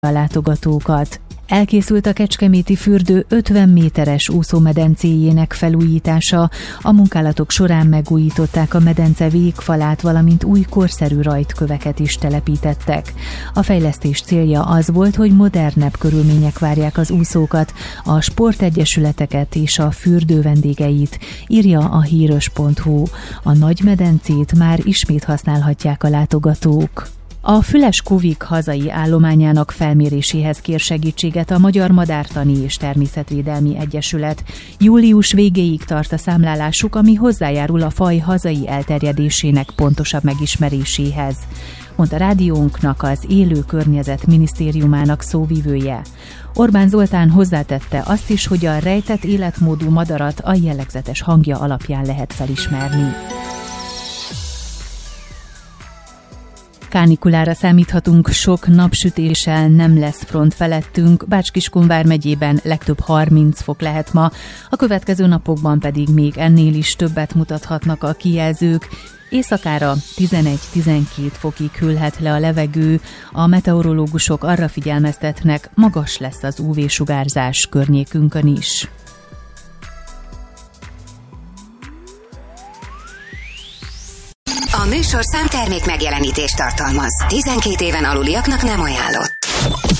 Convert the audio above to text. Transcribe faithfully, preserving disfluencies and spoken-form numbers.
a látogatókat. Elkészült a Kecskeméti fürdő ötven méteres úszómedencéjének felújítása, a munkálatok során megújították a medence végfalát, valamint új korszerű rajtköveket is telepítettek. A fejlesztés célja az volt, hogy modernebb körülmények várják az úszókat, a sportegyesületeket és a fürdő vendégeit, írja a híros pont hu. A nagy medencét már ismét használhatják a látogatók. A Füles-Kuvik hazai állományának felméréséhez kér segítséget a Magyar Madártani és Természetvédelmi Egyesület. Július végéig tart a számlálásuk, ami hozzájárul a faj hazai elterjedésének pontosabb megismeréséhez, mondta rádiónknak az Élő Környezet Minisztériumának szóvivője. Orbán Zoltán hozzátette azt is, hogy a rejtett életmódú madarat a jellegzetes hangja alapján lehet felismerni. Kánikulára számíthatunk, sok napsütéssel, nem lesz front felettünk, Bács-Kiskun vármegyében legtöbb harminc fok lehet ma, a következő napokban pedig még ennél is többet mutathatnak a kijelzők. Éjszakára tizenegy-tizenkét fokig hűlhet le a levegő, a meteorológusok arra figyelmeztetnek, magas lesz az ú vé-sugárzás környékünkön is. A műsorszám termék megjelenítést tartalmaz. tizenkét éven aluliaknak nem ajánlott.